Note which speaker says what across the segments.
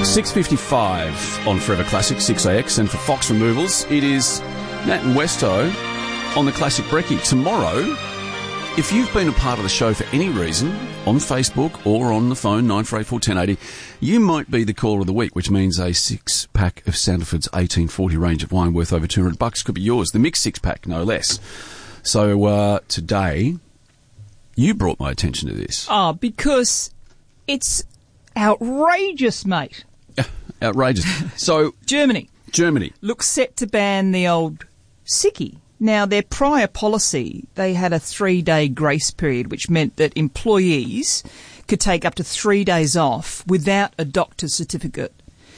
Speaker 1: 6:55 on Forever Classic 6AX, and for Fox Removals, it is Nat and Westo on the Classic Brekkie. Tomorrow, if you've been a part of the show for any reason, on Facebook or on the phone, 9484 1080, you might be the caller of the week, which means a six-pack of Sandifords 1840 range of wine worth over $200 could be yours. The mixed six-pack, no less. So today, you brought my attention to this.
Speaker 2: Oh, because it's outrageous, mate.
Speaker 1: Outrageous. So
Speaker 2: Germany
Speaker 1: looks
Speaker 2: set to ban the old sickie. Now, their prior policy, they had a 3-day grace period, which meant that employees could take up to 3 days off without a doctor's certificate.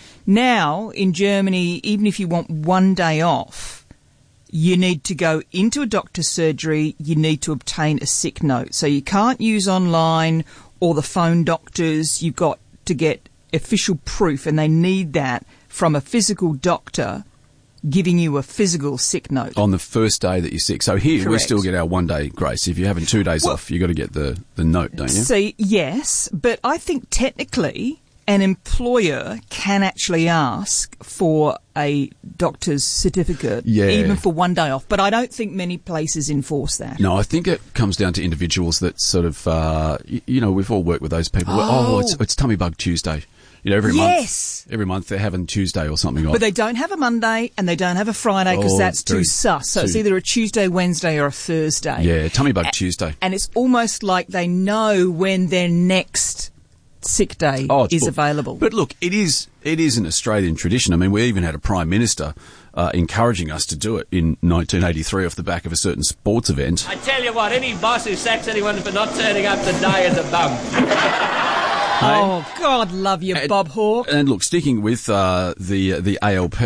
Speaker 2: Now, in Germany, even if you want 1 day off, you need to go into a doctor's surgery, you need to obtain a sick note. So you can't use online or the phone doctors. You've got to get official proof, and they need that from a physical doctor giving you a physical sick note. On the first day that you're sick. So here, Correct.
Speaker 1: We still get our 1 day grace. If you're having 2 days off, you've got to get the note, don't you?
Speaker 2: See, yes, but I think technically an employer can actually ask for a doctor's certificate, even for 1 day off. But I don't think many places enforce that.
Speaker 1: No, I think it comes down to individuals that sort of, we've all worked with those people. It's Tummy Bug Tuesday. You know, every month they're having Tuesday or something.
Speaker 2: But they don't have a Monday and they don't have a Friday because that's too sus. So it's either a Tuesday, Wednesday or a Thursday.
Speaker 1: Yeah, Tummy Bug Tuesday.
Speaker 2: And it's almost like they know when their next sick day is available.
Speaker 1: But look, it is an Australian tradition. I mean, we even had a Prime Minister encouraging us to do it in 1983 off the back of a certain sports event.
Speaker 3: I tell you what, any boss who sacks anyone for not turning up today is a bum.
Speaker 2: Oh, God love you, Bob Hawke.
Speaker 1: And look, sticking with the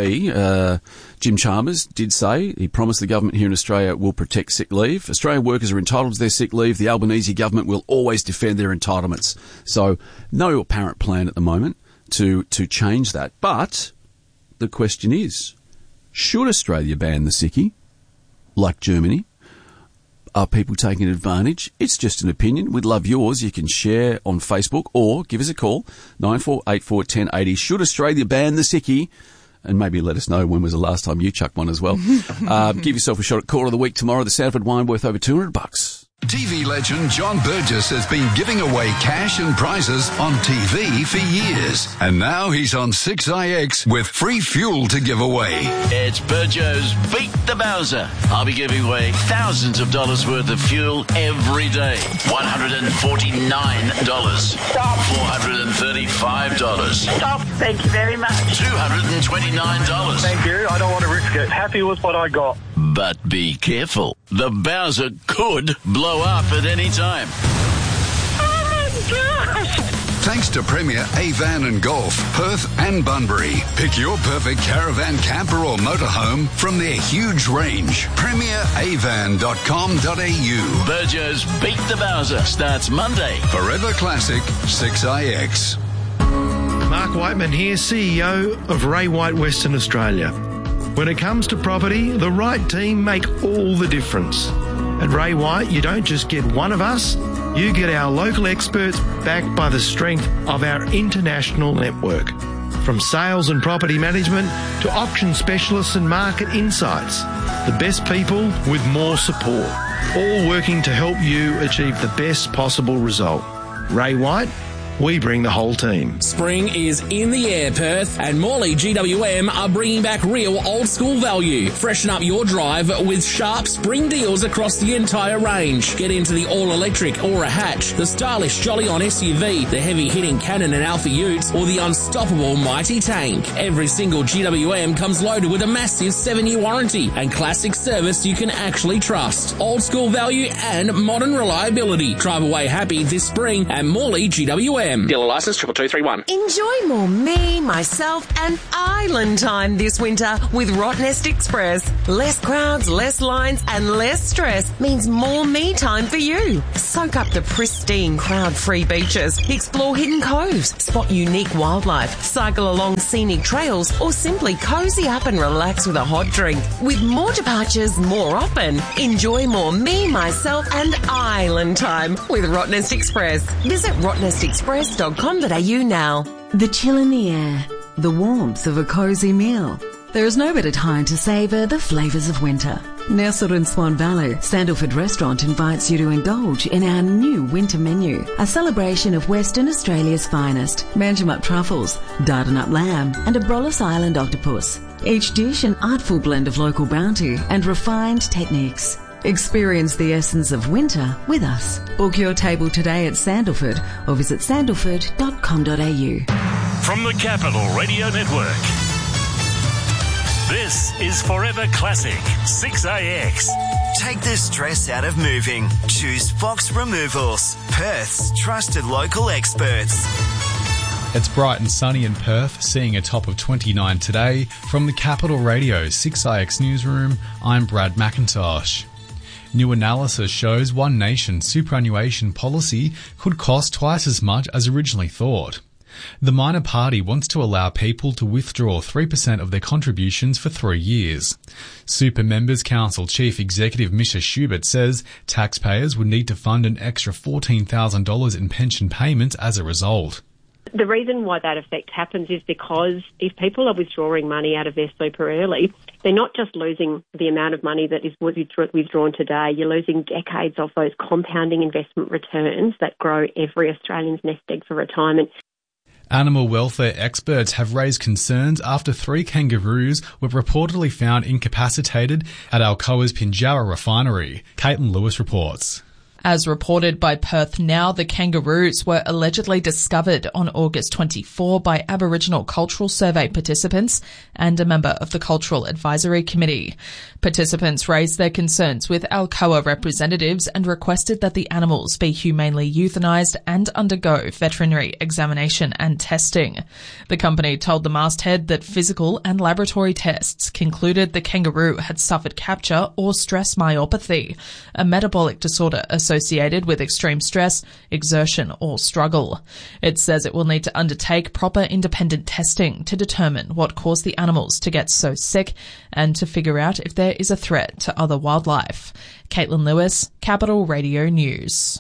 Speaker 1: ALP, Jim Chalmers did say he promised the government here in Australia will protect sick leave. Australian workers are entitled to their sick leave. The Albanese government will always defend their entitlements. So no apparent plan at the moment to change that. But the question is, should Australia ban the sickie, like Germany? Are people taking advantage? It's just an opinion. We'd love yours. You can share on Facebook or give us a call, 9484 1080. Should Australia ban the sickie? And maybe let us know when was the last time you chucked one as well. Give yourself a shot at Caller of the Week tomorrow. The Sanford wine worth over $200.
Speaker 4: TV legend John Burgess has been giving away cash and prizes on TV for years. And now he's on 6IX with free fuel to give away.
Speaker 5: It's Burjo's Beat the Bowser. I'll be giving away thousands of dollars worth of fuel every day. $149.
Speaker 6: Stop.
Speaker 5: $435.
Speaker 6: Stop. Thank you very much.
Speaker 5: $229.
Speaker 7: Thank you. I don't want to risk it. Happy with what I got.
Speaker 5: But be careful. The Bowser could blow up at any time.
Speaker 6: Oh, my gosh.
Speaker 4: Thanks to Premier Avan and Golf, Perth and Bunbury. Pick your perfect caravan, camper or motorhome from their huge range. PremierAvan.com.au.
Speaker 5: Burjo's Beat the Bowser starts Monday.
Speaker 4: Forever Classic 6IX.
Speaker 8: Mark Whiteman here, CEO of Ray White Western Australia. When it comes to property, the right team make all the difference. At Ray White, you don't just get one of us, you get our local experts backed by the strength of our international network. From sales and property management to auction specialists and market insights, the best people with more support, all working to help you achieve the best possible result. Ray White, we bring the whole team.
Speaker 9: Spring is in the air, Perth, and Morley GWM are bringing back real old school value. Freshen up your drive with sharp spring deals across the entire range. Get into the all-electric Aura Hatch, the stylish Jolly On SUV, the heavy-hitting Cannon and Alpha Utes, or the unstoppable Mighty Tank. Every single GWM comes loaded with a massive 7-year warranty and classic service you can actually trust. Old school value and modern reliability. Drive away happy this spring at Morley GWM. Dealer licence 22231.
Speaker 10: Enjoy more me, myself and island time this winter with Rottnest Express. Less crowds, less lines and less stress means more me time for you. Soak up the pristine crowd-free beaches, explore hidden coves, spot unique wildlife, cycle along scenic trails or simply cozy up and relax with a hot drink. With more departures more often, enjoy more me, myself and island time with Rottnest Express. Visit rottnestexpress.com.au now.
Speaker 11: The chill in the air, the warmth of a cosy meal. There is no better time to savour the flavours of winter. Nestled in Swan Valley, Sandalford Restaurant invites you to indulge in our new winter menu, a celebration of Western Australia's finest, Manjimup truffles, Dardanut lamb and a Brollis Island octopus. Each dish an artful blend of local bounty and refined techniques. Experience the essence of winter with us. Book your table today at Sandalford or visit sandalford.com.au.
Speaker 12: From the Capital Radio Network, this is Forever Classic 6AX.
Speaker 13: Take the stress out of moving. Choose Fox Removals, Perth's trusted local experts.
Speaker 14: It's bright and sunny in Perth, seeing a top of 29 today. From the Capital Radio 6IX newsroom, I'm Brad McIntosh. New analysis shows One Nation superannuation policy could cost twice as much as originally thought. The minor party wants to allow people to withdraw 3% of their contributions for 3 years. Super Members Council Chief Executive Misha Schubert says taxpayers would need to fund an extra $14,000 in pension payments as a result.
Speaker 15: The reason why that effect happens is because if people are withdrawing money out of their super early, they're not just losing the amount of money that is withdrawn today, you're losing decades of those compounding investment returns that grow every Australian's nest egg for retirement.
Speaker 14: Animal welfare experts have raised concerns after 3 kangaroos were reportedly found incapacitated at Alcoa's Pinjarra refinery. Caitlin Lewis reports.
Speaker 16: As reported by Perth Now, the kangaroos were allegedly discovered on August 24 by Aboriginal Cultural Survey participants and a member of the Cultural Advisory Committee. Participants raised their concerns with Alcoa representatives and requested that the animals be humanely euthanised and undergo veterinary examination and testing. The company told the masthead that physical and laboratory tests concluded the kangaroo had suffered capture or stress myopathy, a metabolic disorder associated with extreme stress, exertion or struggle. It says it will need to undertake proper independent testing to determine what caused the animals to get so sick and to figure out if there is a threat to other wildlife. Caitlin Lewis, Capital Radio News.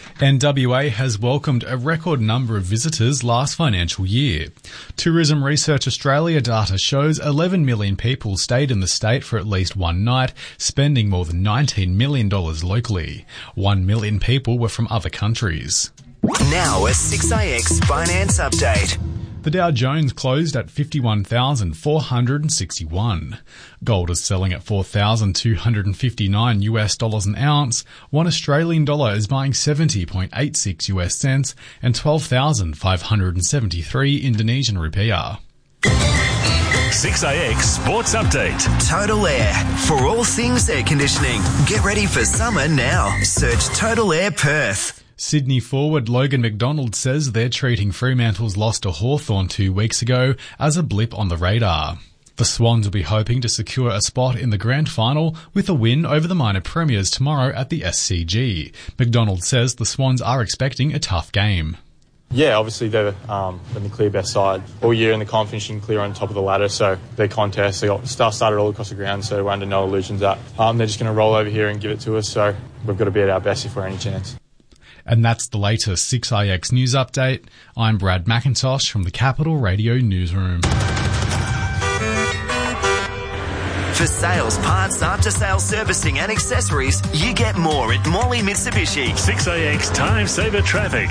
Speaker 14: NWA has welcomed a record number of visitors last financial year. Tourism Research Australia data shows 11 million people stayed in the state for at least one night, spending more than $19 million locally. 1 million people were from other countries.
Speaker 13: Now a 6IX finance update.
Speaker 14: The Dow Jones closed at 51,461. Gold is selling at $4,259 an ounce. 1 Australian dollar is buying 70.86 US cents and 12,573 Indonesian rupiah.
Speaker 12: 6AX Sports Update.
Speaker 13: Total Air. For all things air conditioning. Get ready for summer now. Search Total Air Perth.
Speaker 14: Sydney forward Logan McDonald says they're treating Fremantle's loss to Hawthorn 2 weeks ago as a blip on the radar. The Swans will be hoping to secure a spot in the grand final with a win over the minor premiers tomorrow at the SCG. McDonald says the Swans are expecting a tough game.
Speaker 17: Yeah, obviously they're been the clear best side all year in the comp, finishing clear on top of the ladder. So their contest, they got stuff started all across the ground, so we're under no illusions that they're just going to roll over here and give it to us. So we've got to be at our best if we're any chance.
Speaker 14: And that's the latest 6IX news update. I'm Brad McIntosh from the Capital Radio Newsroom.
Speaker 13: For sales, parts, after-sales servicing and accessories, you get more at Morley Mitsubishi.
Speaker 12: 6AX Time Saver Traffic.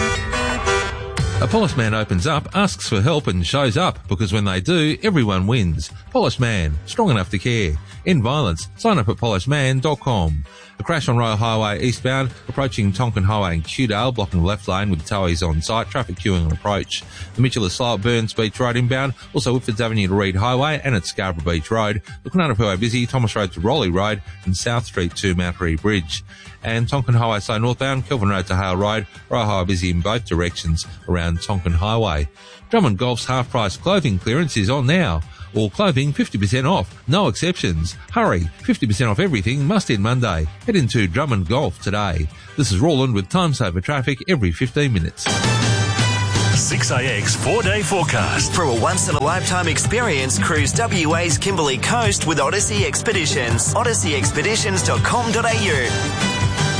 Speaker 18: A Polish Man opens up, asks for help and shows up, because when they do, everyone wins. Polish Man, strong enough to care. End violence. Sign up at polishman.com. A crash on Royal Highway eastbound, approaching Tonkin Highway in Kewdale, blocking the left lane with towies on site, traffic queuing on approach. The Mitchell is slow at Burns Beach Road inbound, also Whitfords Avenue to Reed Highway and at Scarborough Beach Road. The Kunanapu busy, Thomas Road to Rowley Road and South Street to Mount Ree Bridge. And Tonkin Highway slow northbound, Kelvin Road to Hale Road, Royal Highway busy in both directions around Tonkin Highway. Drummond Golf's half-price clothing clearance is on now. All clothing 50% off, no exceptions. Hurry, 50% off everything must end Monday. Head into Drummond Golf today. This is Roland with Time Saver Traffic every 15 minutes.
Speaker 12: 6AX 4-day forecast.
Speaker 13: For a once-in-a-lifetime experience, cruise WA's Kimberley Coast with Odyssey Expeditions. OdysseyExpeditions.com.au.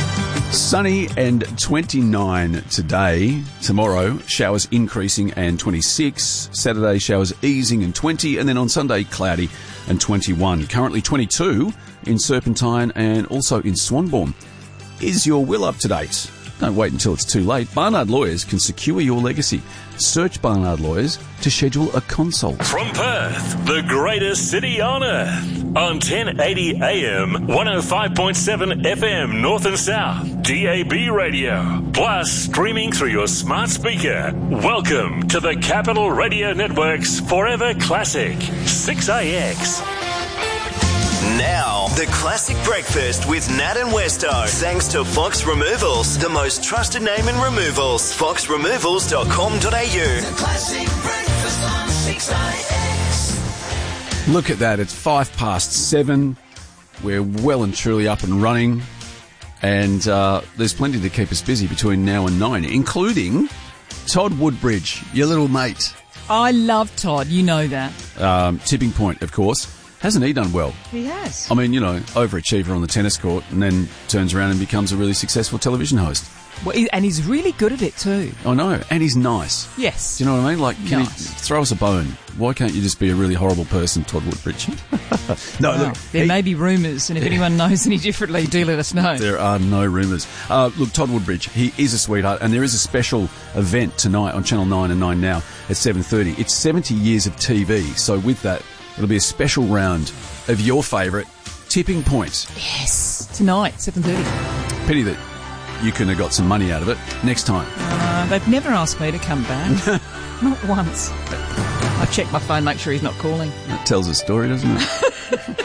Speaker 1: Sunny and 29 today. Tomorrow, showers increasing and 26. Saturday, showers easing and 20. And then on Sunday, cloudy and 21. Currently 22 in Serpentine and also in Swanbourne. Is your will up to date? Don't wait until it's too late. Barnard Lawyers can secure your legacy. Search Barnard Lawyers to schedule a consult.
Speaker 12: From Perth, the greatest city on earth. On 1080 AM, 105.7 FM North and South, DAB radio. Plus, streaming through your smart speaker. Welcome to the Capital Radio Network's Forever Classic, 6AX.
Speaker 13: Now, the Classic Breakfast with Nat and Westo. Thanks to Fox Removals, the most trusted name in removals. foxremovals.com.au.
Speaker 19: The Classic Breakfast on 6AX.
Speaker 1: Look at that. It's 7:05. We're well and truly up and running. And there's plenty to keep us busy between now and 9, including Todd Woodbridge, your little mate.
Speaker 2: I love Todd. You know that.
Speaker 1: Tipping Point, of course. Hasn't he done well?
Speaker 2: He has.
Speaker 1: I mean, overachiever on the tennis court and then turns around and becomes a really successful television host.
Speaker 2: Well, and he's really good at it too.
Speaker 1: I know. And he's nice.
Speaker 2: Yes.
Speaker 1: Do you know what I mean? Like, can
Speaker 2: nice.
Speaker 1: you throw us a bone? Why can't you just be a really horrible person, Todd Woodbridge? No,
Speaker 2: well,
Speaker 1: look.
Speaker 2: There may be rumours, and if anyone knows any differently, do let us know.
Speaker 1: There are no rumours. Look, Todd Woodbridge, he is a sweetheart, and there is a special event tonight on Channel 9 and 9 Now at 7:30. It's 70 years of TV, so with that, it'll be a special round of your favourite Tipping Point.
Speaker 2: Yes, tonight, 7:30.
Speaker 1: Pity that you couldn't have got some money out of it next time.
Speaker 2: They've never asked me to come back. Not once. I check my phone, make sure he's not calling.
Speaker 1: That tells a story, doesn't it?